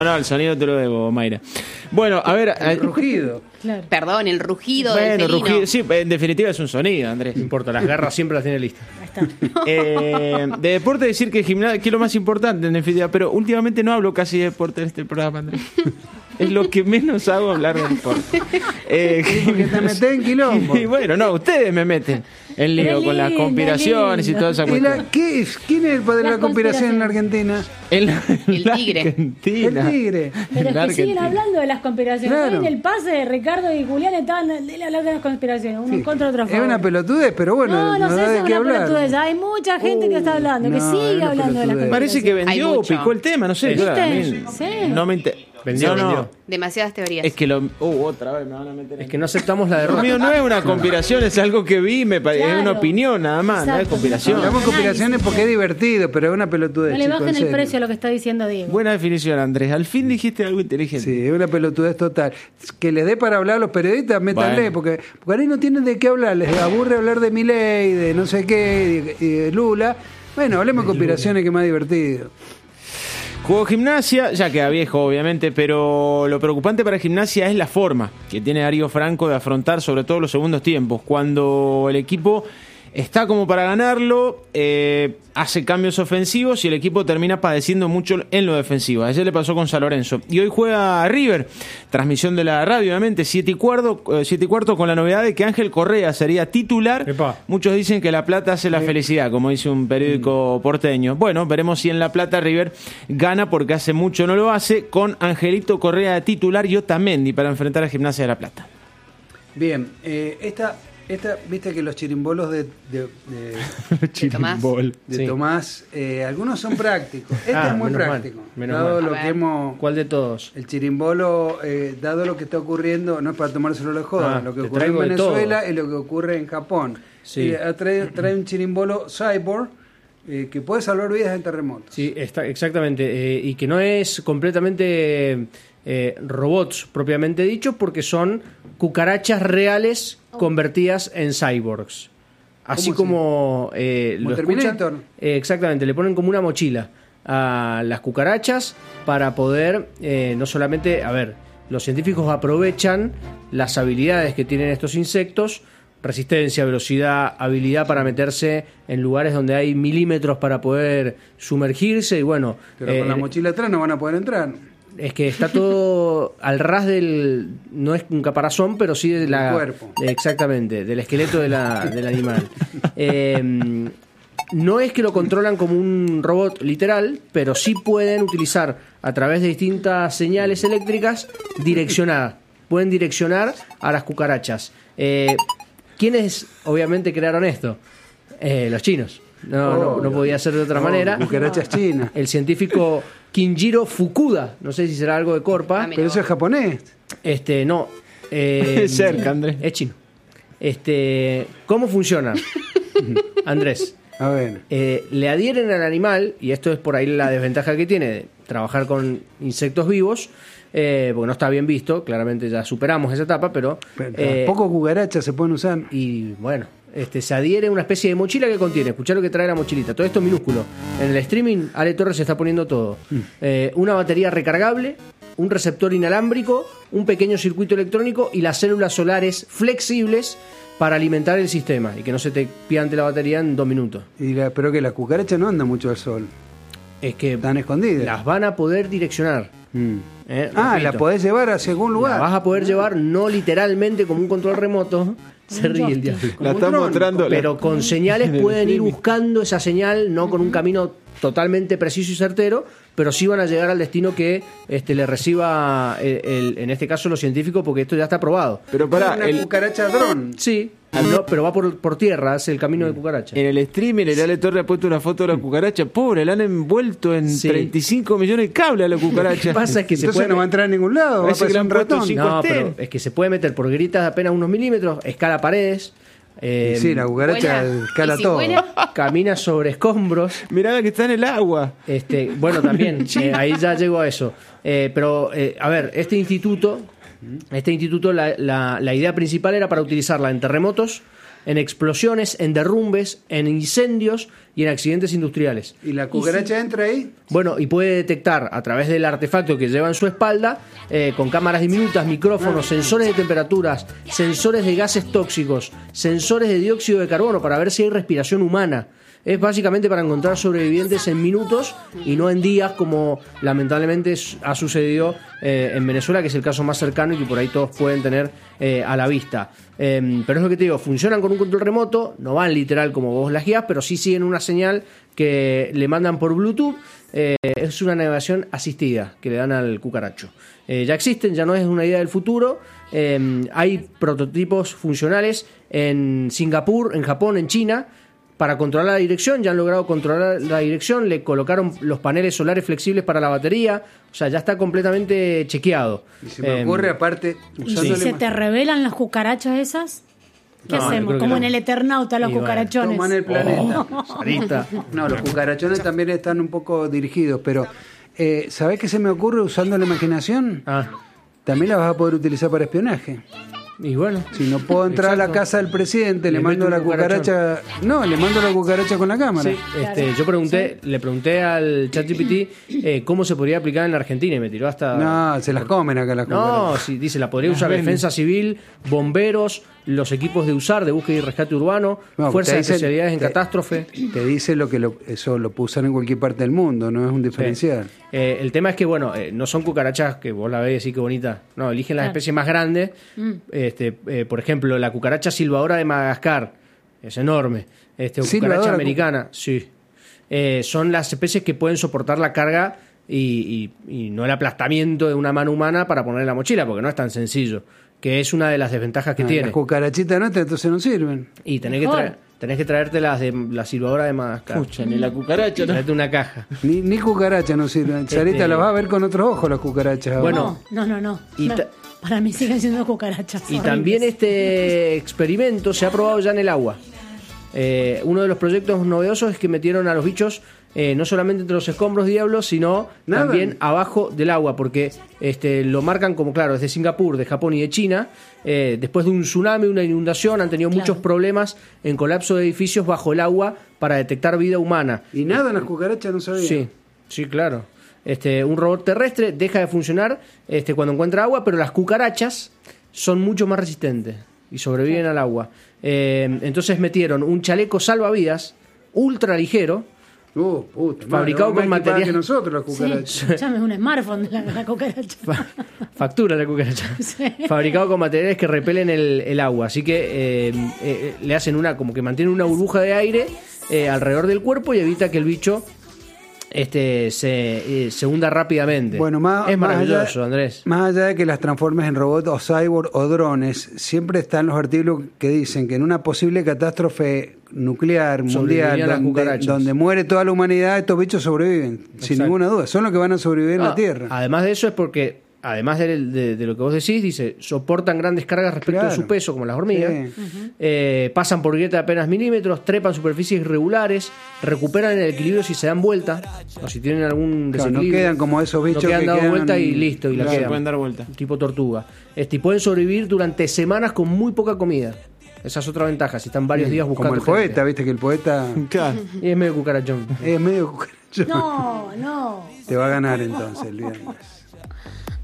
No, el sonido te lo debo, Mayra. Bueno, a ver... El rugido. Claro. Perdón, el rugido del felino. Rugido, sí, en definitiva es un sonido, Andrés. No importa, las garras siempre las tiene listas. Ahí está. De deporte decir que gimnasia, que es lo más importante en definitiva, pero últimamente no hablo casi de deporte en este programa, Andrés. Es lo que menos hago, hablar de deporte. Porque te metés en quilombo. Y bueno, no, ustedes me meten en lío con las conspiraciones y todas esas cuestiones. ¿Quién es el poder de Las la conspiración en la Argentina? El tigre. El tigre. Pero es que siguen hablando de las conspiraciones. Claro. Hoy en el pase de Ricardo y Julián estaban hablando de las conspiraciones, uno en contra, otro a Es favor. una pelotudez, pero bueno, no nos sé da si de es qué una hablar. pelotudez. Hay mucha gente que está hablando, que no, sigue es una hablando de las pelotudez. Parece que vendió, Hay mucho. picó el tema, no sé. ¿Viste? Claro, a mí Sí. no me Vendió. Demasiadas teorías. Es que otra vez me van a meter en... Es que no aceptamos la Lo derrota. mío no es una conspiración, es algo que vi, me parece, es una Claro. opinión nada más, no es Exacto. conspiración. Hablamos de conspiraciones porque es divertido, pero es una pelotudez. No le chicos, bajen en el serio. precio a lo que está diciendo Diego. Buena definición, Andrés. Al fin dijiste algo inteligente. Sí, es una pelotudez total. Que les dé para hablar a los periodistas, métanle, Bueno. porque ahí no tienen de qué hablar. Les aburre hablar de Milei, de no sé qué, y de Lula. Bueno, hablemos de conspiraciones, que es más divertido. Jugó Gimnasia, ya queda viejo obviamente, pero lo preocupante para Gimnasia es la forma que tiene Darío Franco de afrontar sobre todo los segundos tiempos. Cuando el equipo está como para ganarlo, hace cambios ofensivos y el equipo termina padeciendo mucho en lo defensivo. Ayer le pasó con San Lorenzo. Y hoy juega River, transmisión de la radio obviamente, 7:15 con la novedad de que Ángel Correa sería titular. Epa. Muchos dicen que La Plata hace la felicidad, como dice un periódico porteño. Bueno, veremos si en La Plata River gana, porque hace mucho no lo hace, con Angelito Correa de titular y Otamendi para enfrentar a Gimnasia de La Plata. Bien, esta, viste que los chirimbolos de Tomás. Sí. Tomás, algunos son prácticos. Este es muy menos práctico. mal, menos Dado mal. lo A que ver. hemos... ¿Cuál de todos? El chirimbolo, dado lo que está ocurriendo, no es para tomárselo de joda, Ah, lo que te ocurre en traigo de Venezuela todo. y lo que ocurre en Japón. Sí. Trae un chirimbolo cyborg que puede salvar vidas en terremotos. Sí, está, exactamente. Y que no es completamente robots propiamente dicho, porque son cucarachas reales convertidas en cyborgs. Así ¿Cómo como lo ¿Como escuchan. Terminator? Exactamente, le ponen como una mochila a las cucarachas para poder no solamente, a ver, los científicos aprovechan las habilidades que tienen estos insectos, resistencia, velocidad, habilidad para meterse en lugares donde hay milímetros para poder sumergirse y bueno, Pero con la mochila atrás no van a poder entrar. es que está todo al ras del, no es un caparazón, pero sí de la Del cuerpo. Exactamente, del esqueleto del animal. No es que lo controlan como un robot literal, pero sí pueden utilizar a través de distintas señales eléctricas pueden direccionar a las cucarachas. ¿Quiénes obviamente crearon esto? Los chinos. No podía ser de otra manera. Cucarachas chinas. El científico Kinjiro Fukuda, no sé si será algo de Corpa. Ah, mira. Pero eso es japonés. No. Cerca, Andrés. Es chino. ¿Cómo funciona? Andrés. A ver. Le adhieren al animal, y esto es por ahí la desventaja que tiene de trabajar con insectos vivos, porque no está bien visto, claramente ya superamos esa etapa, pero Tampoco cucarachas se pueden usar. y bueno, se adhiere a una especie de mochila que contiene, escuchá lo que trae la mochilita, todo esto minúsculo. En el streaming, Ale Torres se está poniendo todo. Una batería recargable, un receptor inalámbrico, un pequeño circuito electrónico y las células solares flexibles para alimentar el sistema y que no se te piante la batería en 2 minutos. Pero que las cucarachas no andan mucho al sol. Es que Están escondidas. las van a poder direccionar. Ah, Repito. las podés llevar hacia algún La lugar. vas a poder llevar no literalmente como un control remoto. Se ríe el diablo. La un está dron, mostrando. Pero con señales en el pueden ir streaming. buscando esa señal, no con un camino totalmente preciso y certero, pero sí van a llegar al destino que le reciba en este caso los científicos, porque esto ya está probado. Pero pará, Una cucaracha dron. Sí, no, pero va por tierra, hace el camino de cucaracha. en el streaming el Ale Torre ha puesto una foto de la cucaracha. Pobre, la han envuelto en Sí. 35 millones de cables a la Lo que cucaracha. pasa es que se Entonces puede... no va a entrar a ningún lado. Va a Parece que le parecer han un puesto ratón. cinco- No, estén. pero es que se puede meter por gritas de apenas unos milímetros, escala paredes, Y sí, la cucaracha Vuela. escala ¿Y si todo. vuela? camina sobre escombros. Mirá la que está en el agua. Bueno, también, ahí ya llego a eso. Pero, a ver, este instituto, la idea principal era para utilizarla en terremotos, en explosiones, en derrumbes, en incendios y en accidentes industriales. ¿Y la cucaracha entra ahí? Bueno, y puede detectar a través del artefacto que lleva en su espalda, con cámaras diminutas, micrófonos, sensores de temperaturas, sensores de gases tóxicos, sensores de dióxido de carbono para ver si hay respiración humana. Es básicamente para encontrar sobrevivientes en minutos y no en días, como lamentablemente ha sucedido en Venezuela, que es el caso más cercano y que por ahí todos pueden tener a la vista. Pero es lo que te digo, funcionan con un control remoto, no van literal como vos las guías, pero sí siguen una señal que le mandan por Bluetooth. Es una navegación asistida que le dan al cucaracho. Ya existen, ya no es una idea del futuro. Hay prototipos funcionales en Singapur, en Japón, en China. Para controlar la dirección, ya han logrado controlar la dirección, le colocaron los paneles solares flexibles para la batería, o sea, ya está completamente chequeado. Y se me ocurre, aparte, ¿Y si se te revelan las cucarachas esas? ¿Qué No, yo hacemos? creo que Como no. en el Eternauta, los Y bueno, cucarachones. toman el planeta. Sarita. No, los cucarachones también están un poco dirigidos, pero ¿sabés qué se me ocurre usando la imaginación? También la vas a poder utilizar para espionaje. Y bueno. Si no puedo entrar a la Exacto. casa del presidente, le Le mando meto la un cucarachón. cucaracha. No, le mando la cucaracha con la cámara. Sí, yo le pregunté al ChatGPT cómo se podría aplicar en la Argentina y me tiró hasta... No, se las comen acá las No, cucarachas. sí, dice, la podría usar defensa civil, bomberos, los equipos de USAR, de búsqueda y rescate urbano, No, fuerzas te dicen- especialidades en te- catástrofe. Te dice lo que eso lo puede usar en cualquier parte del mundo, no es un diferencial. El tema es que, bueno, no son cucarachas que vos la ves y decís que bonita. No, eligen las Claro. especies más grandes. Por ejemplo, la cucaracha silbadora de Madagascar. Es enorme. O Silbadora, cucaracha americana. Sí. Son las especies que pueden soportar la carga y no el aplastamiento de una mano humana para poner en la mochila, porque no es tan sencillo. Que es una de las desventajas que tiene. Las cucarachitas nuestras entonces no sirven. Y tenés Mejor. que traerte las de la silbadora de Madagascar. Escucha, ni la cucaracha, ¿no? Traerte una caja. Ni cucarachas no sirven. Sarita las va a ver con otros ojos las cucarachas. ahora. Bueno, No. Y No, ta- para mí siguen siendo cucarachas. Y horribles. también este experimento se ha probado ya en el agua. Uno de los proyectos novedosos es que metieron a los bichos no solamente entre los escombros diablos, sino Nadan. también abajo del agua, porque lo marcan como, claro, desde Singapur, de Japón y de China. Después de un tsunami, una inundación, han tenido muchos problemas en colapso de edificios bajo el agua para detectar vida humana. Y nada, las cucarachas no sabían. Sí, claro. Un robot terrestre deja de funcionar cuando encuentra agua, pero las cucarachas son mucho más resistentes y sobreviven al agua. Entonces metieron un chaleco salvavidas ultra ligero, Puta, fabricado madre, con más equipada material- que nosotros las Sí, cucarachas. ya me es un smartphone la cucaracha. factura la cucaracha, Sí. fabricado con materiales que repelen el agua. Así que le hacen como que mantienen una burbuja de aire alrededor del cuerpo y evita que el bicho se hunda rápidamente. Bueno, es maravilloso, Andrés. Más allá de que las transformes en robots o cyborg o drones, siempre están los artículos que dicen que en una posible catástrofe nuclear mundial Sobrevivirían las cucarachas. donde muere toda la humanidad, estos bichos sobreviven, sin Exacto. ninguna duda. Son los que van a sobrevivir en la Tierra. Además de eso es porque, además de lo que vos decís, dice, soportan grandes cargas respecto Claro. de su peso, como las hormigas, Sí. pasan por grietas de apenas milímetros, trepan superficies irregulares, recuperan el equilibrio si se dan vuelta, o si tienen algún Claro, no desequilibrio. quedan como esos bichos no quedan que dado quedan- vuelta y listo, y la No se quedan. pueden dar vuelta. Tipo tortuga. Y pueden sobrevivir durante semanas con muy poca comida. Esa es otra ventaja, si están varios días buscando Como el gente. poeta, viste que el poeta Claro. Y es medio cucarachón. es medio cucaracho. No. Te va a ganar entonces el viernes.